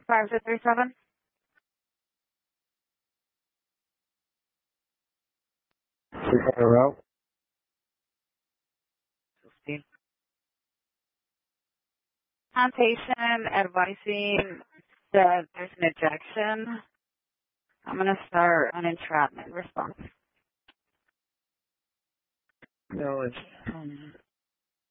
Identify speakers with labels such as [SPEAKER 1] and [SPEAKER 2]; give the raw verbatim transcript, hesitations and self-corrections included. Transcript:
[SPEAKER 1] five two three seven.
[SPEAKER 2] Route.
[SPEAKER 1] fifteen. On patient advising that there's an ejection. I'm going to start an entrapment response.
[SPEAKER 2] No, it's. Um,